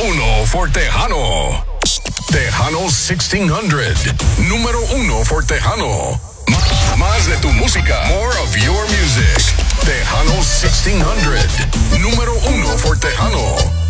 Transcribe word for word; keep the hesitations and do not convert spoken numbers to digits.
uno for Tejano. Tejano sixteen hundred. Número uno for Tejano. M- más de tu música. More of your music. Tejano sixteen hundred. Número uno for Tejano.